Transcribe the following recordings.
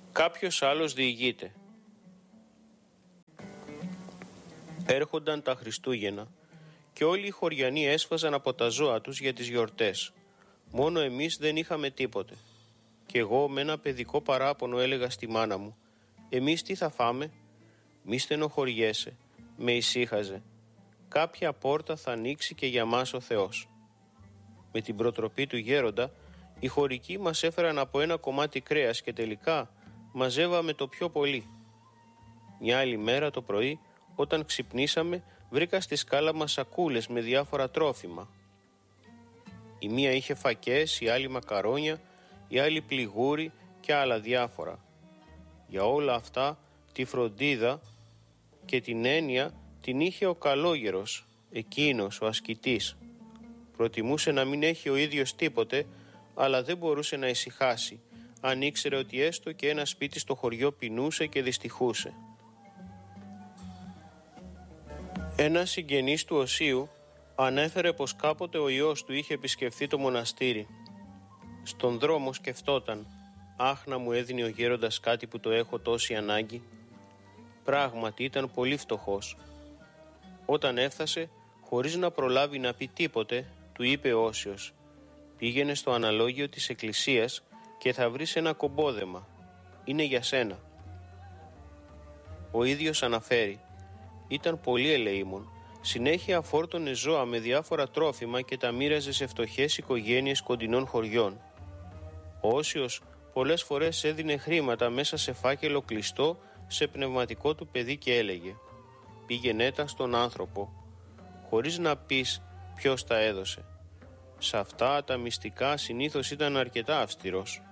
Κάποιος άλλος διηγείται. Έρχονταν τα Χριστούγεννα και όλοι οι χωριανοί έσφαζαν από τα ζώα τους για τις γιορτές. Μόνο εμείς δεν είχαμε τίποτε. Και εγώ με ένα παιδικό παράπονο έλεγα στη μάνα μου: «Εμείς τι θα φάμε?» «Μη στενοχωριέσαι», με ησύχαζε. «Κάποια πόρτα θα ανοίξει και για μας ο Θεός». Με την προτροπή του γέροντα, οι χωρικοί μας έφεραν από ένα κομμάτι κρέας και τελικά μαζεύαμε το πιο πολύ. Μια άλλη μέρα το πρωί, όταν ξυπνήσαμε, βρήκα στη σκάλα μας σακούλες με διάφορα τρόφιμα. Η μία είχε φακές, η άλλη μακαρόνια, η άλλη πληγούρι και άλλα διάφορα. Για όλα αυτά τη φροντίδα και την έννοια την είχε ο καλόγερος, εκείνος ο ασκητής. Προτιμούσε να μην έχει ο ίδιος τίποτε, αλλά δεν μπορούσε να ησυχάσει, αν ήξερε ότι έστω και ένα σπίτι στο χωριό πεινούσε και δυστυχούσε. Ένας συγγενής του Οσίου ανέφερε πως κάποτε ο ιός του είχε επισκεφθεί το μοναστήρι. Στον δρόμο σκεφτόταν: «Αχ, να μου έδινε ο γέροντας κάτι που το έχω τόση ανάγκη». Πράγματι ήταν πολύ φτωχός. Όταν έφτασε, χωρίς να προλάβει να πει τίποτε, του είπε ο Όσιος: «Πήγαινε στο αναλόγιο της εκκλησίας και θα βρεις ένα κομπόδεμα. Είναι για σένα». Ο ίδιος αναφέρει: «Ήταν πολύ ελεήμων. Συνέχεια φόρτωνε ζώα με διάφορα τρόφιμα και τα μοίραζε σε φτωχές οικογένειες κοντινών χωριών. Ο Όσιος πολλές φορές έδινε χρήματα μέσα σε φάκελο κλειστό σε πνευματικό του παιδί και έλεγε: «Πήγαινε τα στον άνθρωπο», χωρίς να πεις ποιος τα έδωσε. Σε αυτά τα μυστικά συνήθως ήταν αρκετά αυστηρός.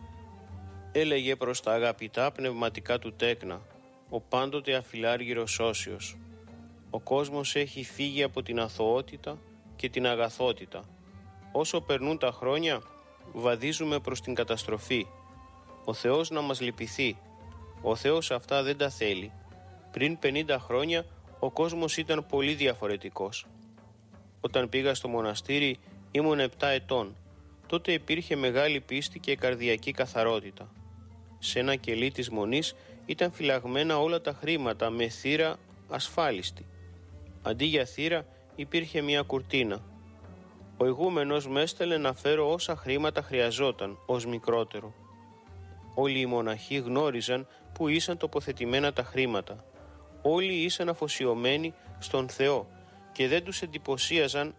Έλεγε προς τα αγαπητά πνευματικά του τέκνα, ο πάντοτε αφιλάργυρος Όσιος: «Ο κόσμος έχει φύγει από την αθωότητα και την αγαθότητα. Όσο περνούν τα χρόνια, βαδίζουμε προς την καταστροφή. Ο Θεός να μας λυπηθεί. Ο Θεός αυτά δεν τα θέλει. Πριν 50 χρόνια ο κόσμος ήταν πολύ διαφορετικός. Όταν πήγα στο μοναστήρι ήμουν 7 ετών. Τότε υπήρχε μεγάλη πίστη και καρδιακή καθαρότητα. Σε ένα κελί της μονής ήταν φυλαγμένα όλα τα χρήματα με θύρα ασφάλιστη. Αντί για θύρα υπήρχε μια κουρτίνα. Ο ηγούμενος με έστελνε να φέρω όσα χρήματα χρειαζόταν ως μικρότερο. Όλοι οι μοναχοί γνώριζαν που ήσαν τοποθετημένα τα χρήματα. Όλοι ήσαν αφοσιωμένοι στον Θεό και δεν τους εντυπωσίαζαν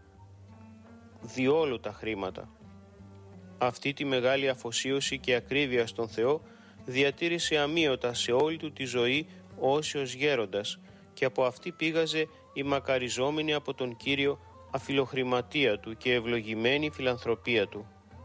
διόλου τα χρήματα. Αυτή τη μεγάλη αφοσίωση και ακρίβεια στον Θεό διατήρησε αμείωτα σε όλη του τη ζωή ο Όσιος γέροντας και από αυτή πήγαζε η μακαριζόμενη από τον Κύριο αφιλοχρηματία του και ευλογημένη φιλανθρωπία του.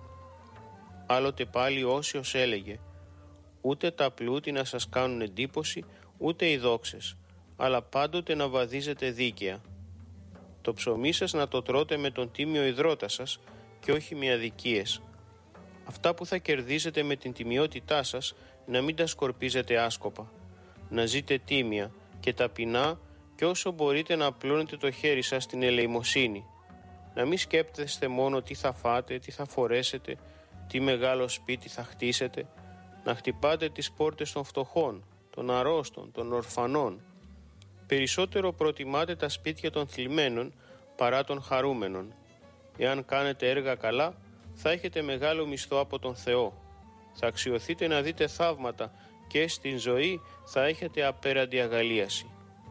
Άλλοτε πάλι ο Όσιος έλεγε: «Ούτε τα πλούτη να σας κάνουν εντύπωση, ούτε οι δόξες, αλλά πάντοτε να βαδίζετε δίκαια. Το ψωμί σας να το τρώτε με τον τίμιο ιδρώτα σας και όχι με αδικίες. Αυτά που θα κερδίζετε με την τιμιότητά σας να μην τα σκορπίζετε άσκοπα. Να ζείτε τίμια και ταπεινά και όσο μπορείτε να απλώνετε το χέρι σας στην ελεημοσύνη. Να μην σκέπτεστε μόνο τι θα φάτε, τι θα φορέσετε, τι μεγάλο σπίτι θα χτίσετε. Να χτυπάτε τις πόρτες των φτωχών, των αρρώστων, των ορφανών. Περισσότερο προτιμάτε τα σπίτια των θλιμμένων παρά των χαρούμενων. Εάν κάνετε έργα καλά, θα έχετε μεγάλο μισθό από τον Θεό. Θα αξιωθείτε να δείτε θαύματα και στην ζωή θα έχετε απέραντη αγαλίαση».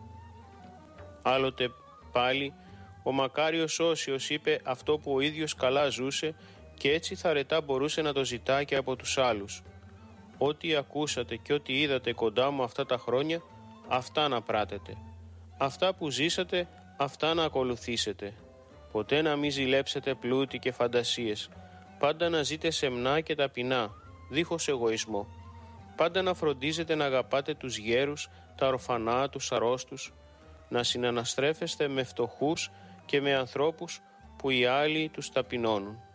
Άλλοτε πάλι ο μακάριος Όσιος είπε αυτό που ο ίδιος καλά ζούσε και έτσι θαρετά μπορούσε να το ζητά και από τους άλλους: «Ό,τι ακούσατε και ό,τι είδατε κοντά μου αυτά τα χρόνια, αυτά να πράτετε. Αυτά που ζήσατε, αυτά να ακολουθήσετε. Ποτέ να μην ζηλέψετε πλούτη και φαντασίες. Πάντα να ζείτε σεμνά και ταπεινά, δίχως εγωισμό. Πάντα να φροντίζετε να αγαπάτε τους γέρους, τα ορφανά, τους αρρώστους. Να συναναστρέφεστε με φτωχούς και με ανθρώπους που οι άλλοι τους ταπεινώνουν.